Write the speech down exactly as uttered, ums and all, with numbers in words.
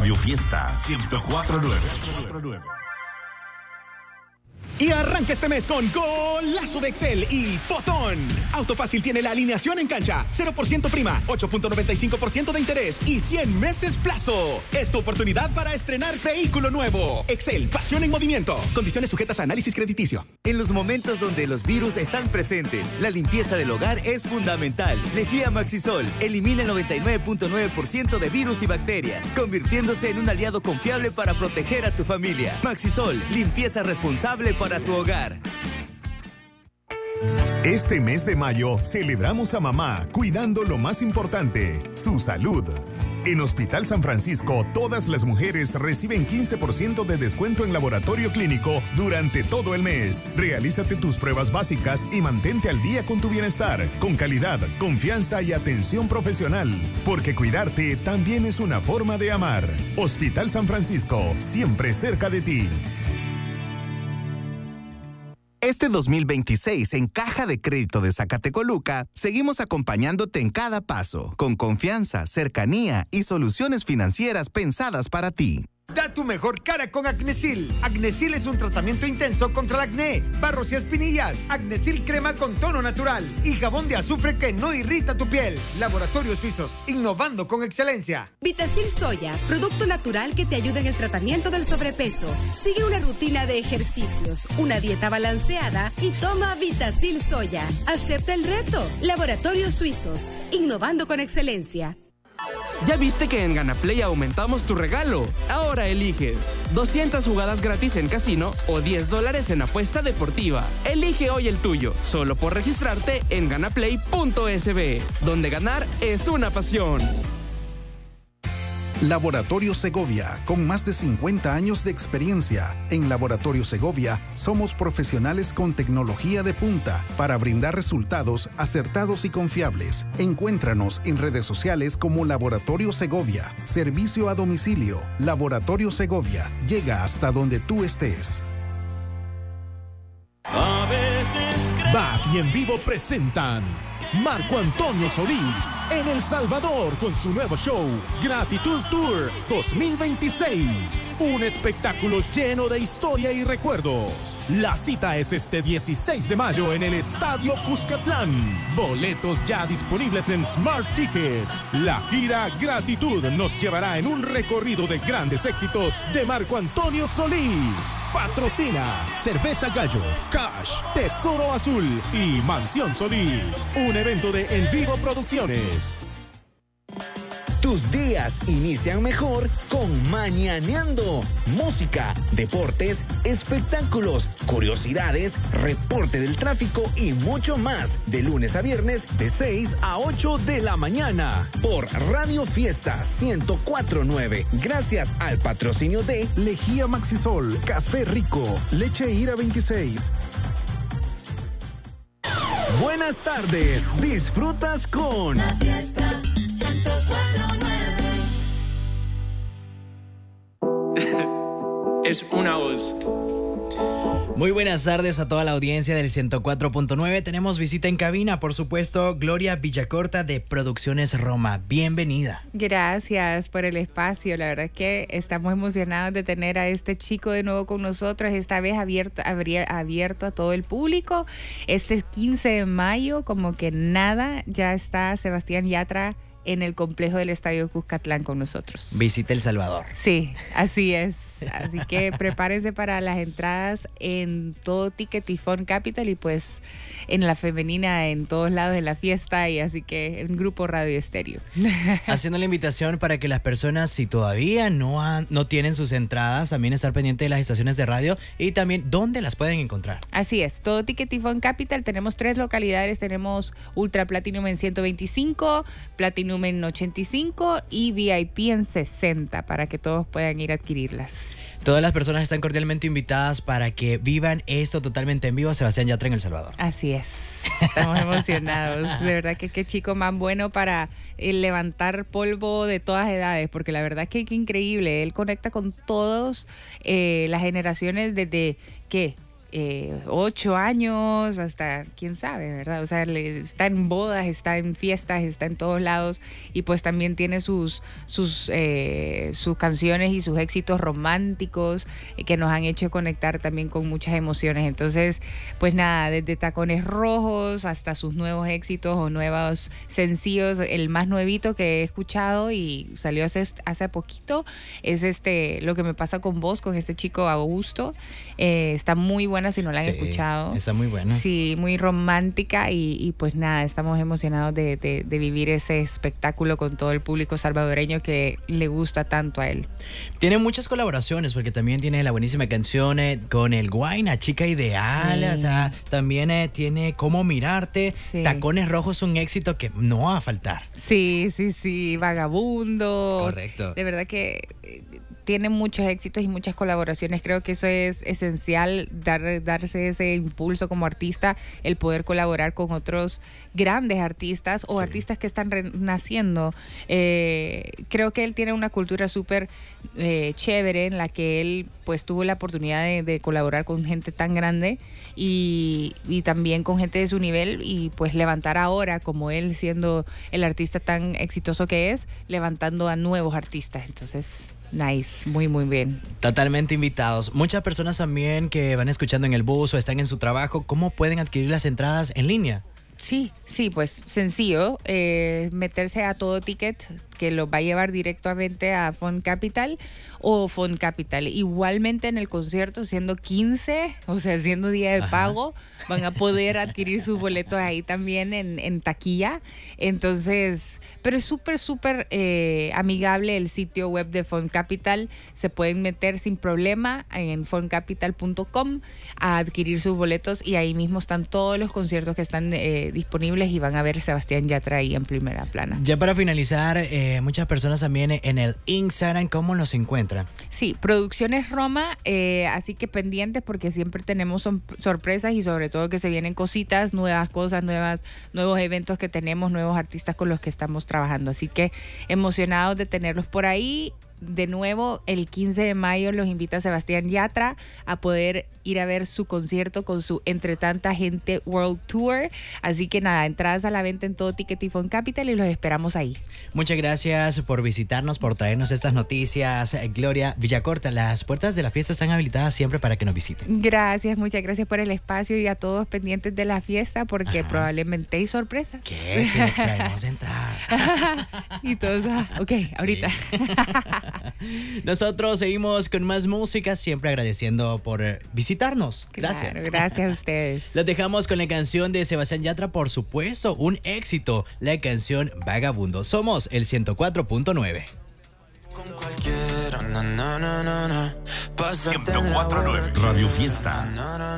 Radio Fiesta ciento cuatro punto nueve. Y arranca este mes con golazo de Excel y Fotón. Autofácil tiene la alineación en cancha, cero por ciento prima, ocho punto noventa y cinco por ciento de interés y cien meses plazo. Es tu oportunidad para estrenar vehículo nuevo. Excel, pasión en movimiento. Condiciones sujetas a análisis crediticio. En los momentos donde los virus están presentes, la limpieza del hogar es fundamental. Lejía Maxisol elimina el noventa y nueve punto nueve por ciento de virus y bacterias, convirtiéndose en un aliado confiable para proteger a tu familia. Maxisol, limpieza responsable para tu hogar. Este mes de mayo celebramos a mamá cuidando lo más importante, su salud. En Hospital San Francisco, todas las mujeres reciben quince por ciento de descuento en laboratorio clínico durante todo el mes. Realízate tus pruebas básicas y mantente al día con tu bienestar, con calidad, confianza y atención profesional. Porque cuidarte también es una forma de amar. Hospital San Francisco, siempre cerca de ti. Este dos mil veintiséis, en Caja de Crédito de Zacatecoluca, seguimos acompañándote en cada paso, con confianza, cercanía y soluciones financieras pensadas para ti. Da tu mejor cara con Acnesil. Acnesil es un tratamiento intenso contra el acné, barros y espinillas. Acnesil crema con tono natural y jabón de azufre que no irrita tu piel. Laboratorios Suizos, innovando con excelencia. Vitacil Soya, producto natural que te ayuda en el tratamiento del sobrepeso. Sigue una rutina de ejercicios, una dieta balanceada y toma Vitacil Soya. Acepta el reto. Laboratorios Suizos, innovando con excelencia. ¿Ya viste que en GanaPlay aumentamos tu regalo? Ahora eliges doscientas jugadas gratis en casino o diez dólares en apuesta deportiva. Elige hoy el tuyo, solo por registrarte en ganaplay punto es be, donde ganar es una pasión. Laboratorio Segovia, con más de cincuenta años de experiencia. En Laboratorio Segovia somos profesionales con tecnología de punta para brindar resultados acertados y confiables. Encuéntranos en redes sociales como Laboratorio Segovia. Servicio a domicilio. Laboratorio Segovia. Llega hasta donde tú estés. Back y En Vivo presentan Marco Antonio Solís en El Salvador con su nuevo show Gratitud Tour dos mil veintiséis. Un espectáculo lleno de historia y recuerdos. La cita es este dieciséis de mayo en el Estadio Cuscatlán. Boletos ya disponibles en Smart Ticket. La gira Gratitud nos llevará en un recorrido de grandes éxitos de Marco Antonio Solís. Patrocina Cerveza Gallo, Cash, Tesoro Azul y Mansión Solís. Un evento de En Vivo Producciones. Tus días inician mejor con Mañaneando. Música, deportes, espectáculos, curiosidades, reporte del tráfico y mucho más. De lunes a viernes de seis a ocho de la mañana. Por Radio Fiesta ciento cuatro punto nueve. Gracias al patrocinio de Lejía Maxisol, Café Rico, Leche Ira veintiséis. Buenas tardes, disfrutas con La Fiesta ciento cuatro punto nueve. Es una voz. Muy buenas tardes a toda la audiencia del ciento cuatro punto nueve. Tenemos visita en cabina, por supuesto, Gloria Villacorta de Producciones Roma. Bienvenida. Gracias por el espacio. La verdad es que estamos emocionados de tener a este chico de nuevo con nosotros, esta vez abierto, abierto a todo el público. Este quince de mayo, como que nada, ya está Sebastián Yatra en el complejo del Estadio Cuscatlán con nosotros. Visita El Salvador. Sí, así es. Así que prepárense para las entradas en todo Ticket y Fun Capital y pues en la femenina en todos lados en la fiesta, y así que en Grupo Radio Estéreo. Haciendo la invitación para que las personas, si todavía no han, no tienen sus entradas, también estar pendientes de las estaciones de radio y también dónde las pueden encontrar. Así es, todo Ticket y Fun Capital. Tenemos tres localidades, tenemos Ultra Platinum en ciento veinticinco, Platinum en ochenta y cinco y V I P en sesenta para que todos puedan ir a adquirirlas. Todas las personas están cordialmente invitadas para que vivan esto totalmente en vivo. Sebastián Yatra en El Salvador. Así es. Estamos emocionados. De verdad que qué chico más bueno para eh, levantar polvo de todas edades, porque la verdad que qué increíble. Él conecta con todas eh, las generaciones desde, ¿qué? eh, ocho años, hasta quién sabe, ¿verdad? O sea, le, está en bodas, está en fiestas, está en todos lados y pues también tiene sus, sus, eh, sus canciones y sus éxitos románticos eh, que nos han hecho conectar también con muchas emociones. Entonces, pues nada, desde Tacones Rojos hasta sus nuevos éxitos o nuevos sencillos, el más nuevito que he escuchado y salió hace, hace poquito es este Lo que me pasa con vos, con este chico Augusto. Eh, está muy buena si no la han Sí, escuchado. está muy buena. Sí, muy romántica y, y pues nada, estamos emocionados de, de, de vivir ese espectáculo con todo el público salvadoreño que le gusta tanto a él. Tiene muchas colaboraciones porque también tiene la buenísima canción eh, con el Guayna, Chica Ideal, Sí. o sea, también eh, tiene Cómo Mirarte, Sí. Tacones Rojos, un éxito que no va a faltar. Sí, sí, sí, Vagabundo. Correcto. De verdad que eh, tiene muchos éxitos y muchas colaboraciones. Creo que eso es esencial, dar, darse ese impulso como artista, el poder colaborar con otros grandes artistas o Sí. artistas que están renaciendo. Eh, creo que él tiene una cultura súper eh, chévere en la que él pues tuvo la oportunidad de, de colaborar con gente tan grande y, y también con gente de su nivel y pues levantar ahora como él siendo el artista tan exitoso que es, levantando a nuevos artistas. Entonces, nice, muy muy bien. Totalmente invitados. Muchas personas también que van escuchando en el bus o están en su trabajo, ¿cómo pueden adquirir las entradas en línea? Sí, sí, pues sencillo, eh, meterse a Todo Ticket, que lo va a llevar directamente a Fond Capital o Fond Capital. Igualmente en el concierto, siendo quince, o sea, siendo día de Ajá. pago, van a poder adquirir sus boletos ahí también en, en taquilla. Entonces, pero es súper, súper eh, amigable el sitio web de Fond Capital. Se pueden meter sin problema en fond capital punto com a adquirir sus boletos y ahí mismo están todos los conciertos que están eh, disponibles y van a ver Sebastián Yatra ahí en primera plana. Ya para finalizar, eh, muchas personas también en el Instagram, ¿cómo los encuentran? Sí, Producciones Roma, eh, así que pendientes porque siempre tenemos son- sorpresas y sobre todo que se vienen cositas, nuevas cosas, nuevas, nuevos eventos que tenemos, nuevos artistas con los que estamos trabajando. Así que emocionados de tenerlos por ahí. De nuevo, el quince de mayo los invita Sebastián Yatra a poder ir a ver su concierto con su Entre Tanta Gente World Tour. Así que nada, entradas a la venta en Todo Ticket y Fond Capital y los esperamos ahí. Muchas gracias por visitarnos, por traernos estas noticias. Eh, Gloria Villacorta, las puertas de la fiesta están habilitadas siempre para que nos visiten. Gracias, muchas gracias por el espacio y a todos pendientes de la fiesta porque Ajá. probablemente hay sorpresas. ¿Qué? Que le traemos entrada. Y todos, ah, ok, ahorita. Nosotros seguimos con más música, siempre agradeciendo por eh, visitarnos. Gracias. Claro, gracias a ustedes. Los dejamos con la canción de Sebastián Yatra, por supuesto, un éxito, la canción Vagabundo. Somos el ciento cuatro punto nueve. ciento cuatro punto nueve Radio Fiesta.